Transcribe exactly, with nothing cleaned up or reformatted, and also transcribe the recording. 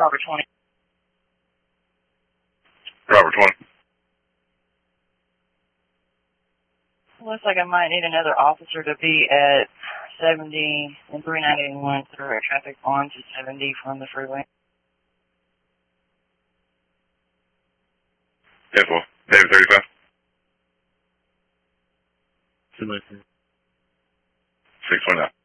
Robert twenty. Robert twenty. Looks like I might need another officer to be at seventy and three ninety-one through a traffic on to seventy from the freeway. Yes, well, David thirty-five. Two minutes. six twenty-nine.